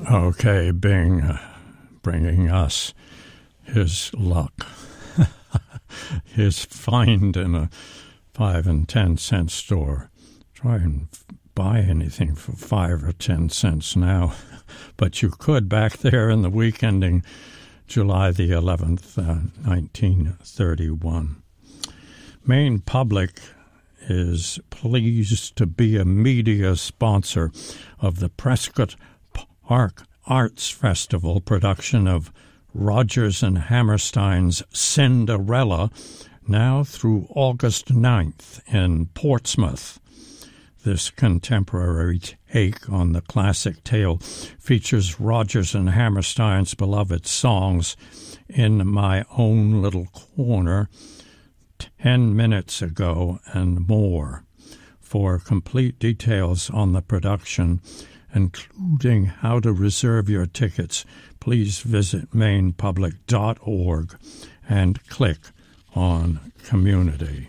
Okay, Bing, bringing us his luck. His find in a 5 and 10 cent store. Try and buy anything for 5 or 10 cents now. But you could back there in the week ending July the 11th, 1931. Maine Public is pleased to be a media sponsor of the Prescott Park Arts Festival production of Rodgers and Hammerstein's Cinderella, now through August 9th in Portsmouth. This contemporary take on the classic tale features Rodgers and Hammerstein's beloved songs In My Own Little Corner, 10 Minutes Ago, and more. For complete details on the production, including how to reserve your tickets, please visit mainepublic.org and click on Community.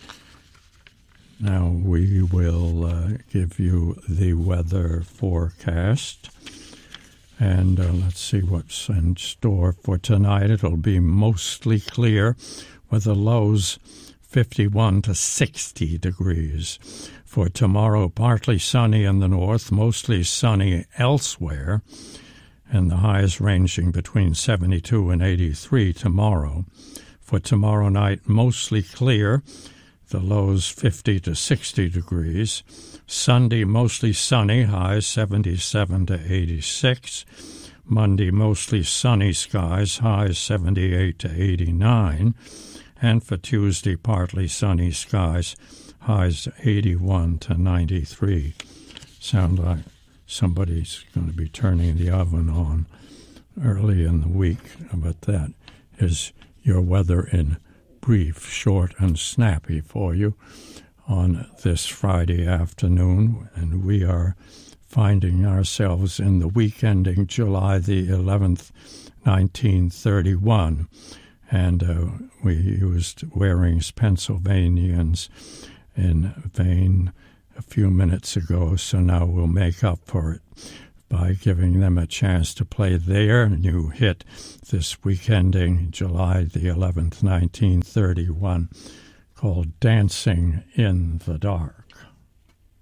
Now we will give you the weather forecast, and let's see what's in store for tonight. It'll be mostly clear with the lows 51 to 60 degrees. For tomorrow, partly sunny in the north, mostly sunny elsewhere, and the highs ranging between 72 and 83 tomorrow. For tomorrow night, mostly clear, the lows 50 to 60 degrees. Sunday, mostly sunny, highs 77 to 86. Monday, mostly sunny skies, highs 78 to 89. And for Tuesday, partly sunny skies, highs 81 to 93. Sound like somebody's going to be turning the oven on early in the week, but that is your weather in brief, short, and snappy for you on this Friday afternoon. And we are finding ourselves in the week ending July the 11th, 1931. And we used Waring's Pennsylvanians in vain a few minutes ago, so now we'll make up for it by giving them a chance to play their new hit this week ending July the 11th, 1931, called Dancing in the Dark.